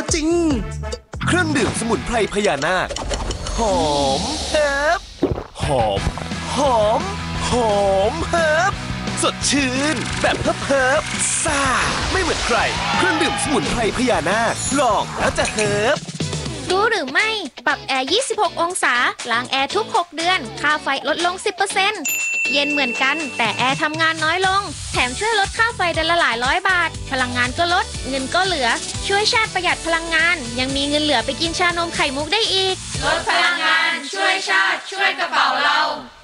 จริงเครื่องดื่มสมุนไพรพญานาคหอมเฮิบหอมหอมหอมเฮิบสดชื่นแบบเฮิบซ่าไม่เหมือนใครเครื่องดื่มสมุนไพรพญานาคลองแล้วจะเฮิบรู้หรือไม่ปรับแอร์ 26 องศาล้างแอร์ทุก 6 เดือนค่าไฟลดลง 10% เย็นเหมือนกันแต่แอร์ทำงานน้อยลงแถมช่วยลดค่าไฟเดือนละหลายร้อยบาทพลังงานก็ลดเงินก็เหลือช่วยชาติประหยัดพลังงานยังมีเงินเหลือไปกินชานมไข่มุกได้อีกลดพลังงานช่วยชาติช่วยกระเป๋าเรา